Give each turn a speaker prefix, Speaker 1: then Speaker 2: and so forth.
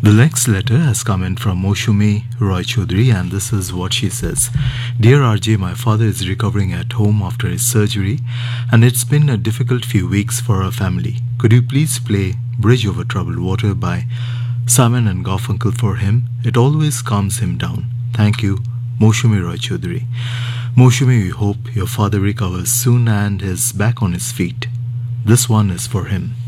Speaker 1: The next letter has come in from Moshumi Roy Chaudhary, and this is what she says. Dear RJ, my father is recovering at home after his surgery, and it's been a difficult few weeks for our family. Could you please play Bridge Over Troubled Water by Simon and Garfunkel for him? It always calms him down. Thank you, Moshumi Roy Chaudhary. Moshumi, we hope your father recovers soon and is back on his feet. This one is for him.